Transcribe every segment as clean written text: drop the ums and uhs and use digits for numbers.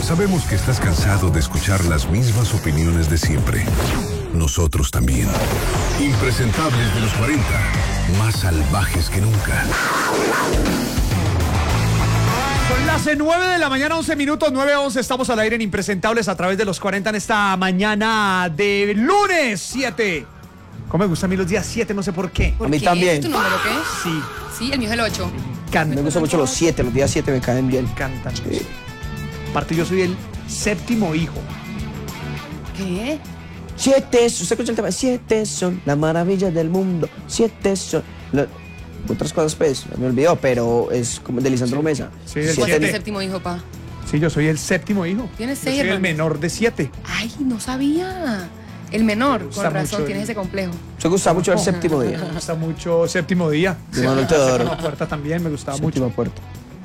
Sabemos que estás cansado de escuchar las mismas opiniones de siempre. Nosotros también. Impresentables de los 40, más salvajes que nunca. Son las 9 de la mañana, 11 minutos, 9:11. Estamos al aire en Impresentables a través de los 40 en esta mañana de lunes 7. ¿Cómo me gustan a mí los días 7? No sé por qué. A mí también. ¿Es tu número qué? Sí. Sí, el mío es el 8. Me gustan mucho los 7, los días 7 me caen bien. Me encantan. Sí. Aparte, yo soy el séptimo hijo. ¿Qué? 7, ¿usted escucha el tema? 7 son la maravilla del mundo. 7 son. Otras cosas, pues, me olvidó, pero es como de Lisandro Mesa. Sí, el ¿Cuál es siete. mi séptimo hijo, pa? Sí, yo soy el séptimo hijo. ¿Tienes Yo 6 soy el hermanos? menor de 7. Ay, no sabía. El menor, gusta con razón, mucho tienes el- ese complejo. ¿Se gusta mucho el séptimo día? Me gusta mucho Séptimo Día. De Manuel Teodoro. Séptima Puerta también me gustaba mucho. Séptima puerta.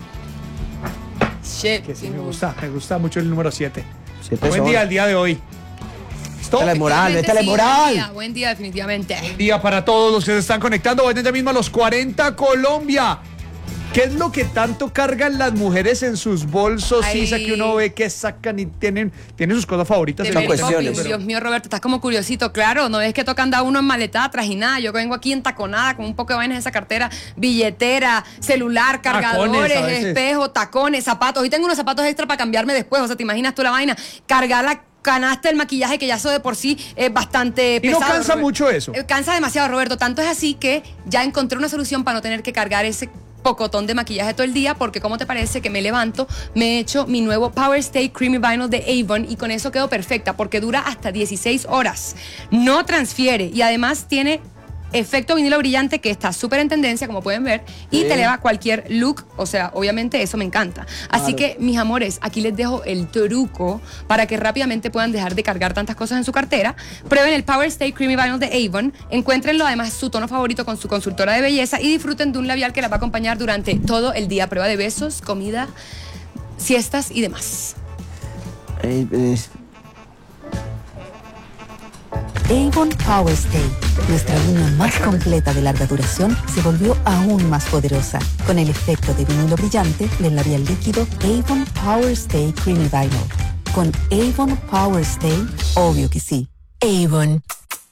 Shit. Que sí, me gusta mucho el número 7. 7 Buen son. día el día de hoy. ¿Listo? Métale moral, Definitivamente métale sí, moral. Buen día, definitivamente. Buen día para todos los que se están conectando. Vayan ya mismo a los 40 Colombia. ¿Qué es lo que tanto cargan las mujeres en sus bolsos? Ay. Sisa, que uno ve que sacan y tienen sus cosas favoritas. De en Son el Mary bolsillo, cuestiones. Poppins. pero- Dios mío, Roberto, estás como curiosito. Claro, no ves que toca andar uno en maletada, trajinada. Yo vengo aquí entaconada con un poco de vainas en esa cartera. Billetera, celular, cargadores, a veces. espejo, tacones, zapatos. Hoy tengo unos zapatos extra para cambiarme después. O sea, ¿te imaginas tú la vaina? Cargar la canasta del maquillaje, que ya eso de por sí es bastante Y no pesado. cansa mucho eso. Cansa demasiado, Roberto. Tanto es así que ya encontré una solución para no tener que cargar ese pocotón de maquillaje todo el día, porque ¿cómo te parece que me levanto, me echo mi nuevo Power Stay Creamy Vinyl de Avon y con eso quedo perfecta, porque dura hasta 16 horas, no transfiere y además tiene efecto vinilo brillante que está súper en tendencia, como pueden ver, y Sí. te eleva cualquier look, o sea, obviamente eso me encanta. Así Claro. que, mis amores, aquí les dejo el truco para que rápidamente puedan dejar de cargar tantas cosas en su cartera. Prueben el Power Stay Creamy Vinyl de Avon, encuéntrenlo además su tono favorito con su consultora de belleza y disfruten de un labial que las va a acompañar durante todo el día. Prueba de besos, comida, siestas y demás. Avon Power Stay, nuestra línea más completa de larga duración, se volvió aún más poderosa con el efecto de vinilo brillante del labial líquido Avon Power Stay Creamy Vinyl. Con Avon Power Stay, obvio que sí. Avon.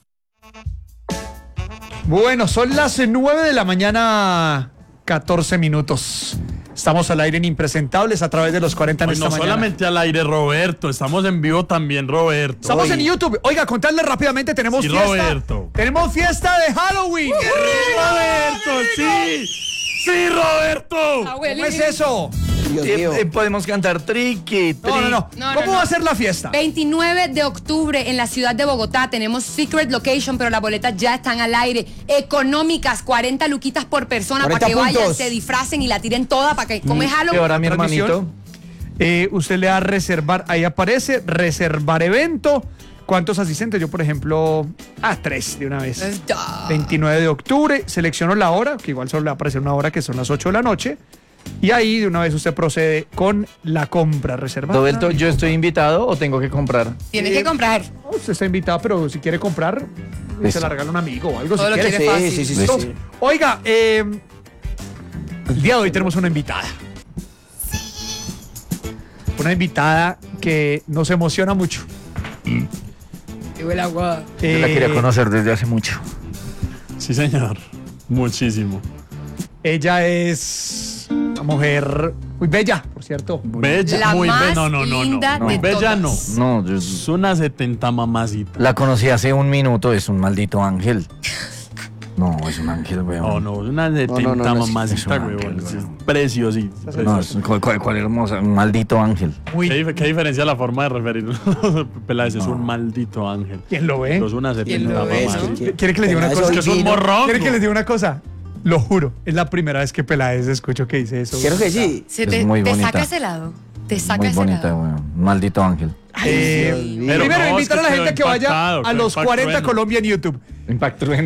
Bueno, son las 9 de la mañana, 14 minutos. Estamos al aire en Impresentables a través de los 40 en Pues esta no mañana. solamente al aire, Roberto. Estamos en vivo también, Roberto. Estamos Hoy. en YouTube. Oiga, contarles rápidamente, tenemos Sí, fiesta. Roberto. Tenemos fiesta de Halloween. ¡Roberto! ¡Sí! ¡Sí, Roberto! ¿Cómo es eso? Dios mío. Podemos cantar triqui, No. No, ¿Cómo no. va a ser la fiesta? 29 de octubre en la ciudad de Bogotá tenemos Secret Location, pero las boletas ya están al aire. Económicas, 40 luquitas por persona 40 para que vayan, puntos. se disfracen y la tiren toda para que, como es ¿Qué Halloween. hora, mi Transmisión. hermanito? Usted le da a reservar, ahí aparece, reservar evento. ¿Cuántos asistentes? Yo, por ejemplo, 3 de una vez. 29 de octubre, selecciono la hora, que igual solo le va a aparecer una hora que son las 8 de la noche. Y ahí de una vez usted procede con la compra reservada. Roberto, ¿yo estoy invitado o tengo que comprar? Tienes que comprar. Usted está invitado, pero si quiere comprar, se Eso. la regala un amigo o algo. Todo si lo quiere. quiere fácil. Sí. ¿Listo? Oiga, el día de hoy tenemos una invitada. Una invitada que nos emociona mucho. Qué huele agua. Yo la quería conocer desde hace mucho. Sí, señor. Muchísimo. Ella es una mujer muy bella, por cierto. Bella, La muy más bella. No. linda Muy de bella no. todas. No, yo Es una 70 mamacita. la conocí hace un minuto, es un maldito ángel. No, es un ángel, weón. No, no, es una 70 no, es mamacita, un weón. ángel, Es weón. preciosita. No, es, cuál hermosa, un maldito ángel. Muy. ¿Qué diferencia la forma de referirnos? Peláez es un maldito ángel. ¿Quién lo ve? Es una 70 lo ve, mamacita. no? ¿Quiere que le diga una Peláez cosa? hoy Es un vino. morrón. ¿Quiere que les diga una cosa? Lo juro, es la primera vez que Peláez escucho que dice eso. Quiero que sí. Se Es te, muy te bonita. saca ese lado. Te saca Muy ese bonita, lado. weón. Un maldito ángel. Dios mío. Pero Primero no, invitar es a la que gente quedó que vaya impactado, a quedó los 40 impactado. Colombia en YouTube. Impacto